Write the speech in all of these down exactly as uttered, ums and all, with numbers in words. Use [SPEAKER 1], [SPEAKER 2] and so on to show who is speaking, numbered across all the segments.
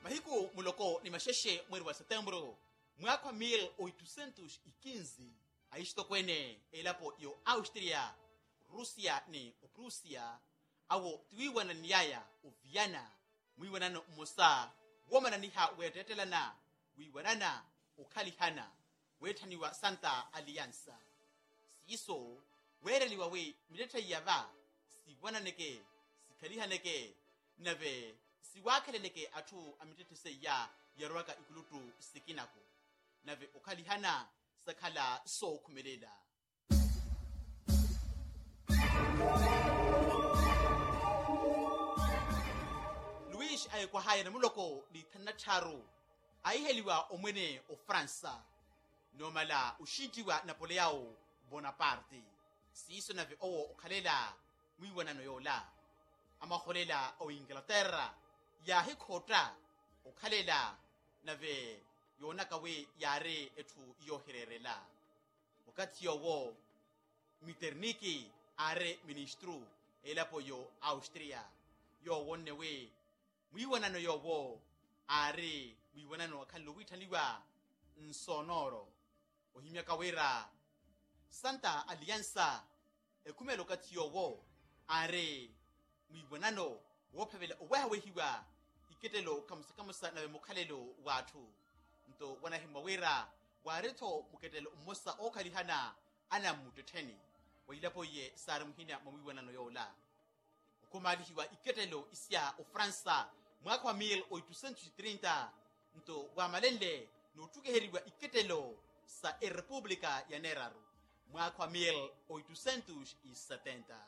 [SPEAKER 1] Mahiku muloko ni masheshe mwezi wa Septembro mwaka wa mil oitocentos e quinze aisto kwene elapo yo Austria, Rusia ni Prussia awo tuiwana niyaya uviana mwiwanano musa womana niha wetetelana wiwanana ukhalihana wethaniwa Santa Aliança siso wereliwa we mileta yava siwananeke sikhalihaneke nave siwakheleleke athu amitetese ya yarwaka ikulutu sikinako nave ukhalihana sakhala so khumelela. Luis ayekwa haya na muloko li thanatharu aiheliwa omwene o Fransa nomala ushinjiwa Napoleão Bonaparte siso nave owo ukhalela mwiwanano yola amakholela o Inglaterra ya hikhota ukhalela nave yonaka we yare ethu yohererela wakati yowo Metternich are ministru elapo yo Austria yo wonne we mwiwanano yowo are mwiwanano akhallo withaniwa nsonoro ohimya kawera Santa Aliança ekumelo kati yowo are mwiwanano wophavela owawehiwa iketelo kamusakamusa nawe mukhalelo wathu nto wanahimawera waretho muketelo umosa okhalihana ana mutetheni wailapo ye sare muhina mwiwanano yola ukumalihiwa iketelo isya o Fransa mwaka wa mil oitocentos e trinta nto wamalende notukeheriwa iketelo sa e República ya Neraru mwaka wa mil oitocentos e setenta.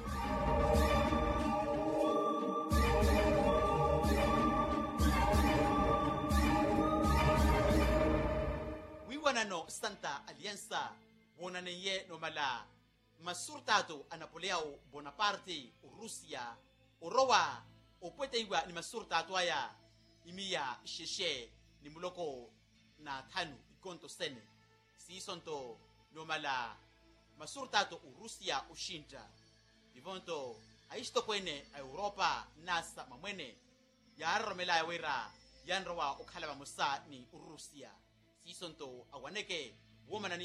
[SPEAKER 1] Wiwanano Santa Aliança wonaneye nomala masurtato a Napoleão Bonaparte o Rusia o rowa o pweteiwa ni masurtato aya imiya sheshe ni muloko na thanu ikonto sene si sonto nomala masurtato o Rusia o shinta divonto aisto kwene a Europa nasa mamwene ya romela ya wera yanrowa o khalaba musa ni Rusia si sonto awaneke womana ni